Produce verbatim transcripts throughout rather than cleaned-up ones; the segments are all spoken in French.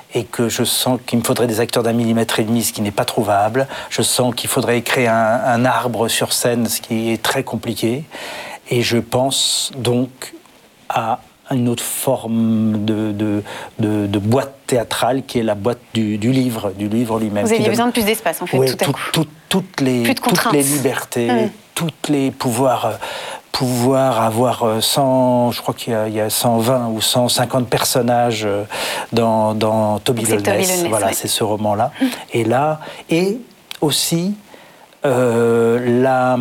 et que je sens qu'il me faudrait des acteurs d'un millimètre et demi, ce qui n'est pas trouvable. Je sens qu'il faudrait créer un, un arbre sur scène, ce qui est très compliqué. Et je pense donc à une autre forme de, de, de, de boîte théâtrale qui est la boîte du, du livre, du livre lui-même. Vous aviez donne... besoin de plus d'espace, en fait, oui, tout à tout, coup. Tout, toutes, les, toutes les libertés, mmh. toutes les pouvoirs, pouvoir avoir cent, je crois qu'il y a, il y a cent vingt ou cent cinquante personnages dans, dans Toby Lowness. Voilà, ouais. C'est ce roman-là. Mmh. Et là, et aussi euh, la...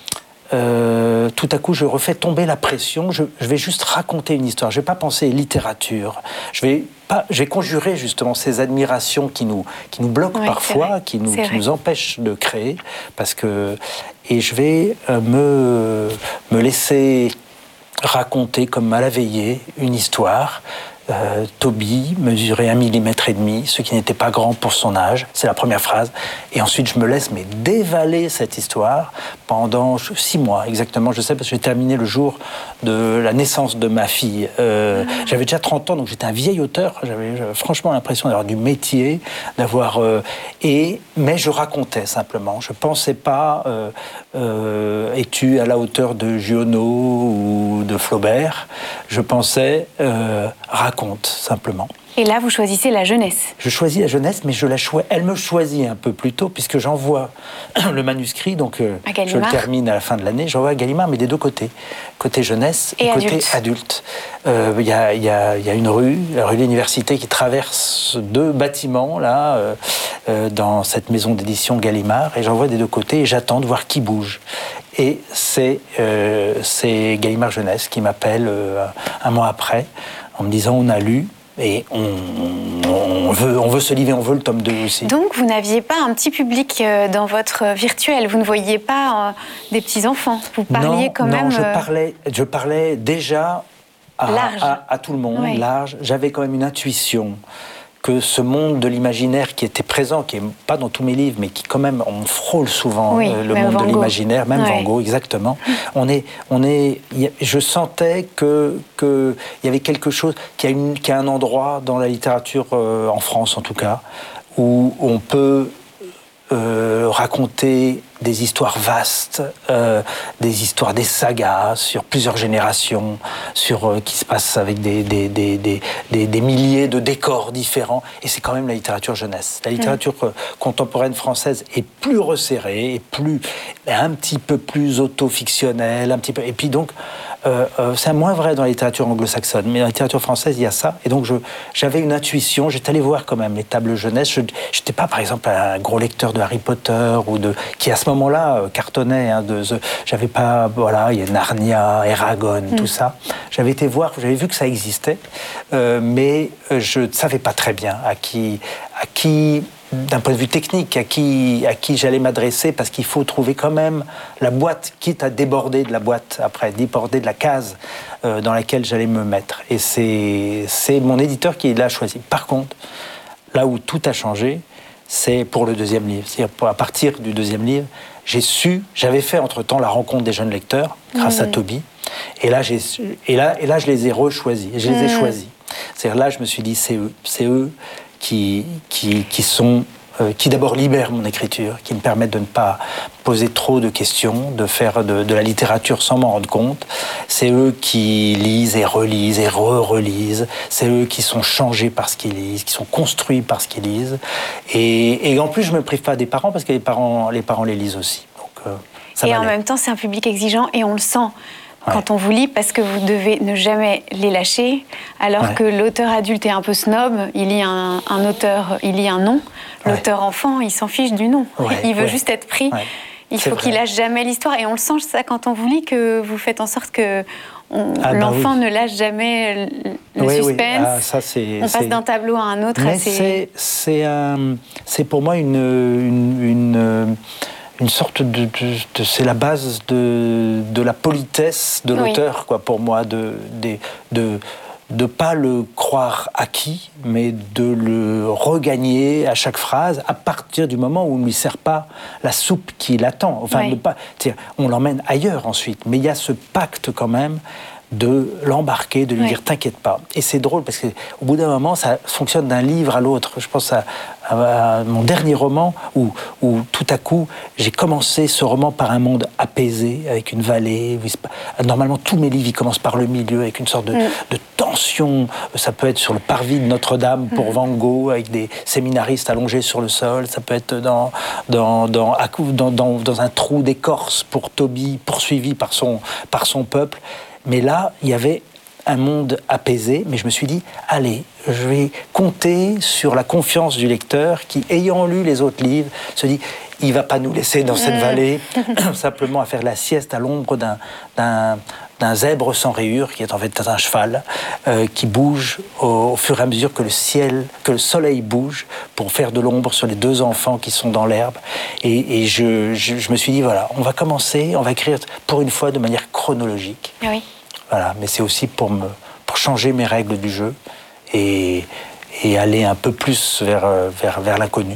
Euh, tout à coup, je refais tomber la pression. Je, je vais juste raconter une histoire. Je ne vais pas penser littérature. Je vais pas. Je vais conjurer justement ces admirations qui nous qui nous bloquent oui, parfois, qui nous qui nous empêchent de créer, parce que et je vais euh, me me laisser raconter comme à la veillée une histoire. Euh, Toby mesurait un millimètre et demi, ce qui n'était pas grand pour son âge. C'est la première phrase. Et ensuite, je me laisse mais dévaler cette histoire pendant six mois exactement. Je sais parce que j'ai terminé le jour de la naissance de ma fille. Euh, ah. J'avais déjà trente ans, donc j'étais un vieil auteur. J'avais, j'avais franchement l'impression d'avoir du métier, d'avoir euh, et mais je racontais simplement. Je pensais pas euh, euh, es-tu à la hauteur de Giono ou de Flaubert. Je pensais euh, raconte, simplement. Et là, vous choisissez la jeunesse. Je choisis la jeunesse, mais je la choi... elle me choisit un peu plus tôt, puisque j'envoie le manuscrit, donc euh, je le termine à la fin de l'année, j'envoie à Gallimard, mais des deux côtés. Côté jeunesse et, et côté adulte. adulte. Il euh, y, a, y, a, y a une rue, la rue de l'Université, qui traverse deux bâtiments, là, euh, euh, dans cette maison d'édition Gallimard, et j'envoie des deux côtés, et j'attends de voir qui bouge. Et c'est, euh, c'est Gallimard Jeunesse qui m'appelle euh, un mois après, en me disant on a lu et on, on, veut, on veut ce livre et on veut le tome deux aussi. Donc vous n'aviez pas un petit public dans votre virtuel, vous ne voyiez pas euh, des petits-enfants, vous parliez non, quand non, même... Non, je parlais, je parlais déjà à, à, à tout le monde, oui. large. J'avais quand même une intuition que ce monde de l'imaginaire qui était présent, qui n'est pas dans tous mes livres, mais qui quand même, on frôle souvent oui, euh, le monde Van de l'imaginaire, même ouais. Van Gogh, exactement. On est, on est, je sentais que, que il y avait quelque chose, qu'il y a, une, qu'il y a un endroit dans la littérature, euh, en France en tout cas, où on peut euh, raconter des histoires vastes, euh, des histoires, des sagas sur plusieurs générations, sur euh, qui se passent avec des, des, des, des, des, des milliers de décors différents. Et c'est quand même la littérature jeunesse. La littérature mmh. contemporaine française est plus resserrée, est plus, un petit peu plus auto-fictionnelle, un petit peu. Et puis donc, euh, euh, c'est moins vrai dans la littérature anglo-saxonne, mais dans la littérature française, il y a ça. Et donc, je, j'avais une intuition. J'étais allé voir quand même les tables jeunesse. Je n'étais pas, par exemple, un gros lecteur de Harry Potter ou de qui à ce moment-là euh, cartonnait. Hein, de, de, j'avais pas, voilà, il y a Narnia, Eragon, mmh. tout ça. J'avais été voir, j'avais vu que ça existait, euh, mais je ne savais pas très bien à qui, à qui, d'un point de vue technique, à qui, à qui j'allais m'adresser, parce qu'il faut trouver quand même la boîte, quitte à déborder de la boîte après, déborder de la case euh, dans laquelle j'allais me mettre. Et c'est, c'est mon éditeur qui l'a choisi. Par contre, là où tout a changé, c'est pour le deuxième livre. C'est-à-dire à partir du deuxième livre, j'ai su, j'avais fait entre-temps la rencontre des jeunes lecteurs, grâce mmh. à Toby, et là, j'ai, et, là, et là, je les ai rechoisis, je les ai mmh. choisis. C'est-à-dire là, je me suis dit, c'est eux, c'est eux qui, qui, qui sont... Euh, qui d'abord libèrent mon écriture, qui me permettent de ne pas poser trop de questions, de faire de, de la littérature sans m'en rendre compte. C'est eux qui lisent et relisent et re-relisent. C'est eux qui sont changés par ce qu'ils lisent, qui sont construits par ce qu'ils lisent. Et, et en plus, je ne me prive pas des parents, parce que les parents les, parents les lisent aussi. Donc, euh, ça et va en aller. Même temps, c'est un public exigeant et on le sent. Ouais. Quand on vous lit, parce que vous devez ne jamais les lâcher, alors ouais. que l'auteur adulte est un peu snob, il lit un, un auteur, il lit un nom. L'auteur ouais. enfant, il s'en fiche du nom. Ouais, il veut ouais. juste être pris. Ouais. Il c'est faut vrai. Qu'il lâche jamais l'histoire. Et on le sent, ça, quand on vous lit, que vous faites en sorte que on, ah, l'enfant bah oui. ne lâche jamais le oui, suspense. Oui. Ah, ça, c'est, on c'est... passe d'un tableau à un autre. Mais assez... c'est, c'est, euh, c'est pour moi une... une, une une sorte de, de, de c'est la base de, de la politesse de l'auteur, oui. quoi, pour moi, de de de de pas le croire acquis, mais de le regagner à chaque phrase à partir du moment où on ne lui sert pas la soupe qu'il attend. Enfin, oui. ne pas, on l'emmène ailleurs ensuite, mais il y a ce pacte quand même de l'embarquer, de lui oui. dire « t'inquiète pas ». Et c'est drôle parce qu'au bout d'un moment, ça fonctionne d'un livre à l'autre. Je pense à, à, à mon dernier roman où, où tout à coup, j'ai commencé ce roman par un monde apaisé, avec une vallée. Normalement, tous mes livres, ils commencent par le milieu, avec une sorte de, mm. de tension. Ça peut être sur le parvis de Notre-Dame pour mm. Van Gogh, avec des séminaristes allongés sur le sol. Ça peut être dans, dans, dans, dans, dans, dans un trou d'écorce pour Tobie, poursuivi par son, par son peuple. Mais là, il y avait un monde apaisé, mais je me suis dit, allez, je vais compter sur la confiance du lecteur qui, ayant lu les autres livres, se dit, il ne va pas nous laisser dans cette vallée, simplement à faire la sieste à l'ombre d'un, d'un, d'un zèbre sans rayures, qui est en fait un cheval, euh, qui bouge au, au fur et à mesure que le ciel, que le soleil bouge, pour faire de l'ombre sur les deux enfants qui sont dans l'herbe. Et, et je, je, je me suis dit, voilà, on va commencer, on va écrire pour une fois de manière chronologique. Oui. Voilà, mais c'est aussi pour, me, pour changer mes règles du jeu et, et aller un peu plus vers, vers, vers l'inconnu.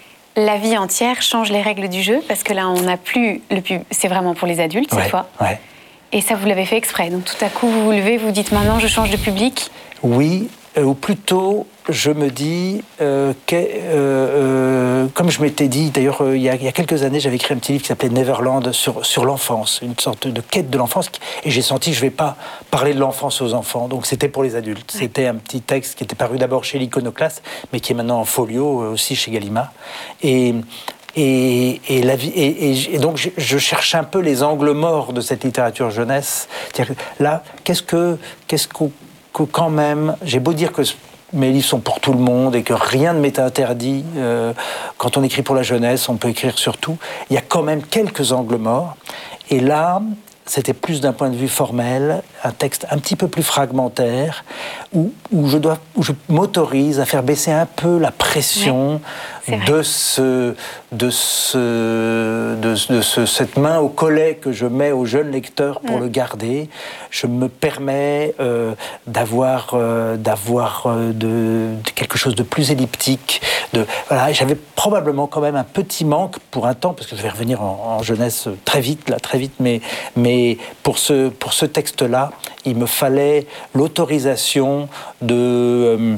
La vie entière change les règles du jeu, parce que là, on n'a plus le pub... C'est vraiment pour les adultes, cette ouais, fois. Ouais. Et ça, vous l'avez fait exprès. Donc tout à coup, vous vous levez, vous dites maintenant, je change de public. Oui, euh, ou plutôt, je me dis, euh, que, euh, euh, comme je m'étais dit, d'ailleurs, euh, il, y a, il y a quelques années, j'avais écrit un petit livre qui s'appelait Neverland sur, sur l'enfance, une sorte de quête de l'enfance, et j'ai senti que je ne vais pas parler de l'enfance aux enfants, donc c'était pour les adultes. Ouais. C'était un petit texte qui était paru d'abord chez l'Iconoclaste, mais qui est maintenant en folio, euh, aussi chez Gallimard. Et... Et, et, la vie, et, et, et donc je, je cherche un peu les angles morts de cette littérature jeunesse. C'est-à-dire, là, qu'est-ce que, qu'est-ce que, que quand même, j'ai beau dire que mes livres sont pour tout le monde et que rien ne m'est interdit, euh, quand on écrit pour la jeunesse, on peut écrire sur tout, il y a quand même quelques angles morts. Et là, c'était plus d'un point de vue formel, un texte un petit peu plus fragmentaire, où, où, je, dois, où je m'autorise à faire baisser un peu la pression oui, de, ce, de, ce, de, de ce, cette main au collet que je mets au jeune lecteur pour mmh. le garder. Je me permets euh, d'avoir, euh, d'avoir euh, de, de quelque chose de plus elliptique. De, voilà, j'avais probablement quand même un petit manque pour un temps, parce que je vais revenir en, en jeunesse très vite, là, très vite, mais, mais pour ce, pour ce texte-là, il me fallait l'autorisation de,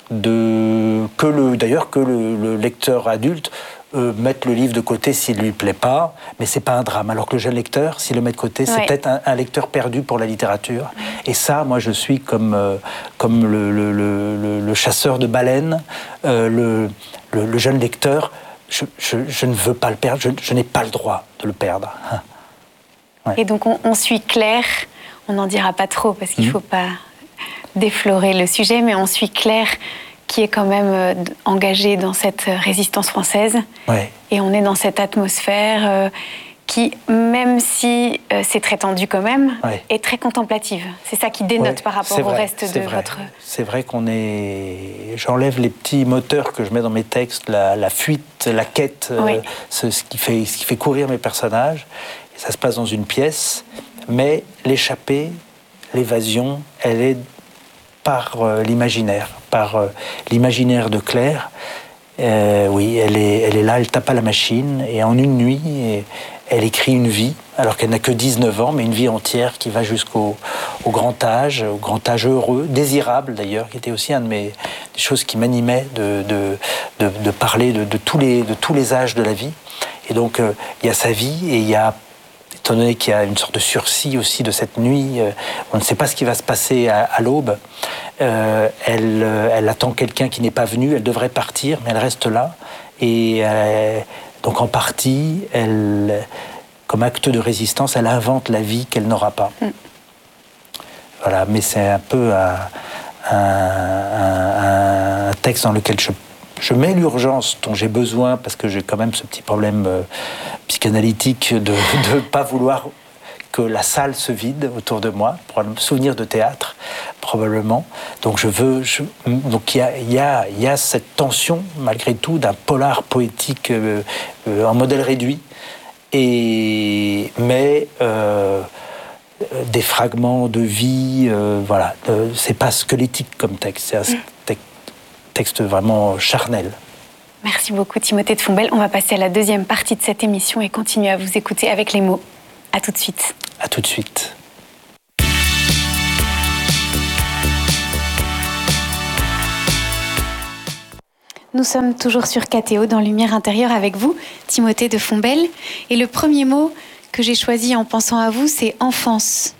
de que le, d'ailleurs que le, le lecteur adulte euh, mette le livre de côté s'il ne lui plaît pas, mais c'est pas un drame. Alors que le jeune lecteur, s'il le met de côté, c'est ouais. peut-être un, un lecteur perdu pour la littérature. Ouais. Et ça, moi, je suis comme, euh, comme le, le, le, le chasseur de baleines, euh, le, le, le jeune lecteur, je, je, je ne veux pas le perdre, je, je n'ai pas le droit de le perdre. Ouais. Et donc, on, on suit Claire. On n'en dira pas trop parce qu'il ne mmh. faut pas déflorer le sujet, mais on suit Claire qui est quand même euh, engagée dans cette résistance française. Ouais. Et on est dans cette atmosphère euh, qui, même si euh, c'est très tendu quand même, ouais. est très contemplative. C'est ça qui dénote ouais, par rapport au vrai, reste de vrai. votre... C'est vrai qu'on est... J'enlève les petits moteurs que je mets dans mes textes, la, la fuite, la quête, oui. euh, ce, ce, qui fait, ce qui fait courir mes personnages. Et ça se passe dans une pièce. Mais l'échappée, l'évasion, elle est par euh, l'imaginaire, par euh, l'imaginaire de Claire. Euh, oui, elle est, elle est là, elle tape à la machine, et en une nuit, et, elle écrit une vie, alors qu'elle n'a que dix-neuf ans, mais une vie entière qui va jusqu'au au grand âge, au grand âge heureux, désirable d'ailleurs, qui était aussi une des choses qui m'animait de, de, de, de parler de, de, tous les, de tous les âges de la vie. Et donc, euh, il y a sa vie, et il y a étant donné qu'il y a une sorte de sursis aussi de cette nuit, euh, on ne sait pas ce qui va se passer à, à l'aube. Euh, elle, euh, elle attend quelqu'un qui n'est pas venu, elle devrait partir, mais elle reste là. Et euh, donc en partie, elle, comme acte de résistance, elle invente la vie qu'elle n'aura pas. Mm. Voilà, mais c'est un peu un, un, un texte dans lequel je Je mets l'urgence dont j'ai besoin, parce que j'ai quand même ce petit problème euh, psychanalytique de ne pas vouloir que la salle se vide autour de moi, pour un souvenir de théâtre, probablement. Donc je veux... Je, donc il y a, y, a, y a cette tension, malgré tout, d'un polar poétique euh, euh, en modèle réduit, et, mais euh, des fragments de vie, euh, voilà. Euh, c'est pas squelettique comme texte, c'est un texte texte vraiment charnel. Merci beaucoup Timothée de Fontbelle. On va passer à la deuxième partie de cette émission et continuer à vous écouter avec les mots. À tout de suite. À tout de suite. Nous sommes toujours sur K T O dans Lumière intérieure avec vous, Timothée de Fontbelle. Et le premier mot que j'ai choisi en pensant à vous, c'est enfance.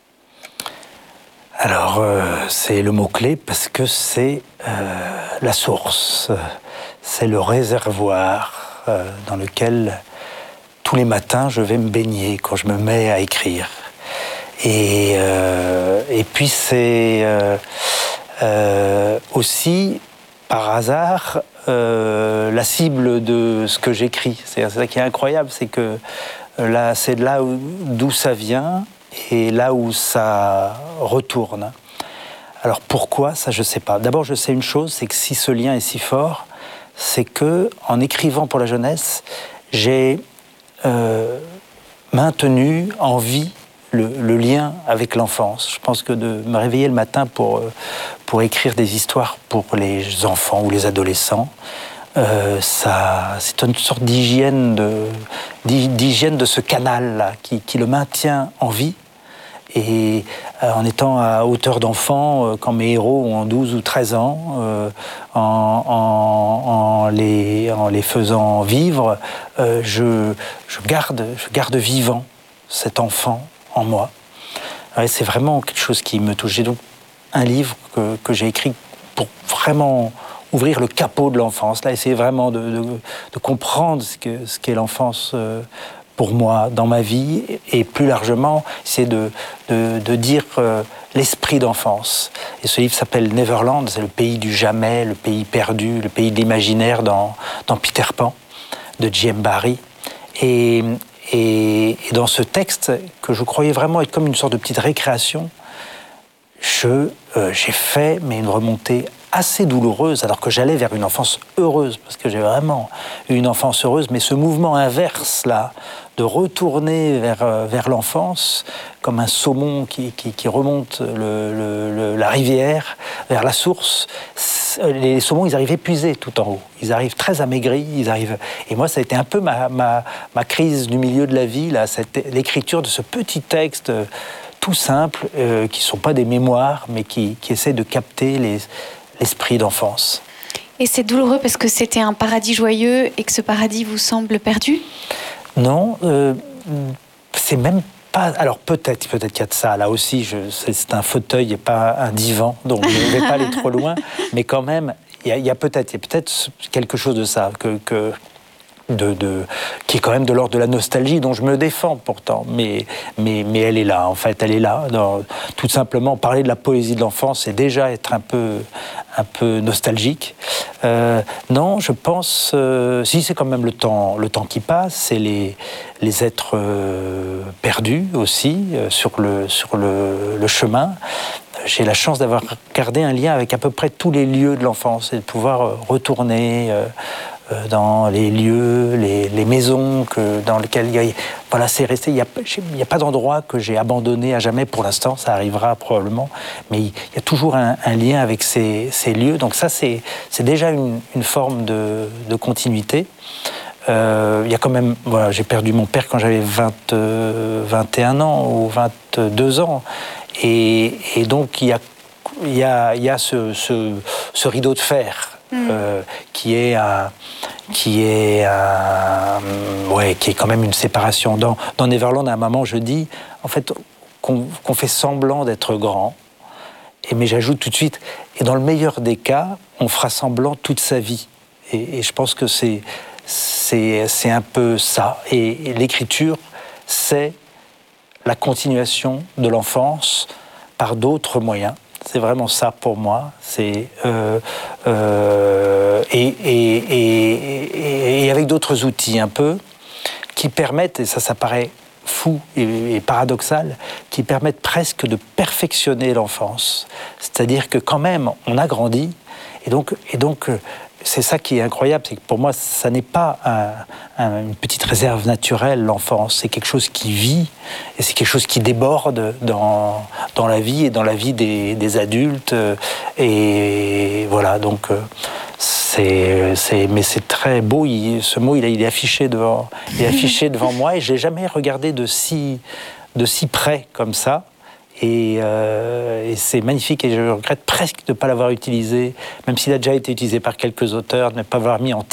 Alors, euh, c'est le mot-clé parce que c'est euh, la source, c'est le réservoir euh, dans lequel tous les matins je vais me baigner quand je me mets à écrire. Et, euh, et puis c'est euh, euh, aussi, par hasard, euh, la cible de ce que j'écris. C'est ça qui est incroyable, c'est que là, c'est de là où, d'où ça vient. Et là où ça retourne. Alors pourquoi, ça je ne sais pas. D'abord, je sais une chose, c'est que si ce lien est si fort, c'est que en écrivant pour la jeunesse, j'ai euh, maintenu en vie le, le lien avec l'enfance. Je pense que de me réveiller le matin pour, pour écrire des histoires pour les enfants ou les adolescents, Euh, ça, c'est une sorte d'hygiène de, d'hygiène de ce canal-là qui, qui le maintient en vie. Et euh, en étant à hauteur d'enfant, euh, quand mes héros ont douze ou treize ans, euh, en, en, en, les, en les faisant vivre, euh, je, je, garde, je garde vivant cet enfant en moi. Ouais, c'est vraiment quelque chose qui me touche. J'ai donc un livre que, que j'ai écrit pour vraiment ouvrir le capot de l'enfance, là, essayer vraiment de, de, de comprendre ce, que, ce qu'est l'enfance euh, pour moi, dans ma vie, et plus largement, c'est de, de, de dire euh, l'esprit d'enfance. Et ce livre s'appelle Neverland, c'est le pays du jamais, le pays perdu, le pays de l'imaginaire dans, dans Peter Pan, de J M Barrie. Et, et, et dans ce texte, que je croyais vraiment être comme une sorte de petite récréation, je, euh, j'ai fait mais une remontée assez douloureuse, alors que j'allais vers une enfance heureuse, parce que j'ai vraiment eu une enfance heureuse, mais ce mouvement inverse, là, de retourner vers, euh, vers l'enfance, comme un saumon qui, qui, qui remonte le, le, le, la rivière, vers la source, les saumons, ils arrivent épuisés tout en haut, ils arrivent très amaigris, ils arrivent... Et moi, ça a été un peu ma, ma, ma crise du milieu de la vie, là, cette, l'écriture de ce petit texte tout simple, euh, qui ne sont pas des mémoires, mais qui, qui essaient de capter les... l'esprit d'enfance. Et c'est douloureux parce que c'était un paradis joyeux et que ce paradis vous semble perdu ? Non, euh, c'est même pas... Alors peut-être, peut-être qu'il y a de ça. Là aussi, je, c'est, c'est un fauteuil et pas un divan, donc je ne vais pas aller trop loin. Mais quand même, il y a, il y a peut-être, il y a peut-être quelque chose de ça que... que De, de, qui est quand même de l'ordre de la nostalgie, dont je me défends pourtant, mais, mais, mais elle est là, en fait, elle est là. Dans, tout simplement, parler de la poésie de l'enfance, c'est déjà être un peu, un peu nostalgique. Euh, non, je pense, euh, si c'est quand même le temps, le temps qui passe, c'est les, les êtres euh, perdus aussi euh, sur, le, sur le, le chemin. J'ai la chance d'avoir gardé un lien avec à peu près tous les lieux de l'enfance et de pouvoir retourner euh, dans les lieux, les, les maisons que, dans lesquelles il y a, voilà, c'est resté. Il n'y a, il y a pas d'endroit que j'ai abandonné à jamais pour l'instant, ça arrivera probablement, mais il y a toujours un, un lien avec ces, ces lieux. Donc ça, c'est, c'est déjà une, une forme de, de continuité. Euh, il y a quand même, voilà, j'ai perdu mon père quand j'avais vingt, euh, vingt et un ans ou vingt-deux ans, et, et donc il y a, il y a, il y a ce, ce, ce rideau de fer. Mmh. Euh, qui est un, qui est un, ouais, qui est quand même une séparation. Dans, dans Neverland, à un moment, je dis, en fait, qu'on, qu'on fait semblant d'être grand. Et mais j'ajoute tout de suite, et dans le meilleur des cas, on fera semblant toute sa vie. Et, et je pense que c'est, c'est, c'est un peu ça. Et, et l'écriture, c'est la continuation de l'enfance par d'autres moyens. C'est vraiment ça pour moi. C'est euh, euh, et, et, et, et avec d'autres outils un peu qui permettent, et ça, ça paraît fou et, et paradoxal, qui permettent presque de perfectionner l'enfance. C'est-à-dire que quand même, on a grandi, et donc, et donc c'est ça qui est incroyable, c'est que pour moi, ça n'est pas un, un, une petite réserve naturelle, l'enfance. C'est quelque chose qui vit, et c'est quelque chose qui déborde dans, dans la vie et dans la vie des, des adultes. Et voilà, donc c'est, c'est, mais c'est très beau. Il, ce mot, il est, il est affiché devant, il est affiché devant moi, et je l'ai jamais regardé de si, de si près comme ça. Et, euh, et c'est magnifique et je regrette presque de ne pas l'avoir utilisé, même s'il a déjà été utilisé par quelques auteurs, de ne pas l'avoir mis en